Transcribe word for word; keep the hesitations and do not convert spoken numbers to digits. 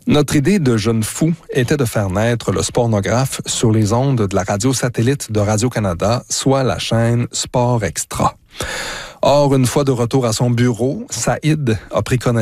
Notre idée de jeune fou était de faire naître le spornographe sur les ondes de la radio satellite de Radio-Canada, soit la chaîne Sport Extra. Or, une fois de retour à son bureau, Saïd a pris connaissance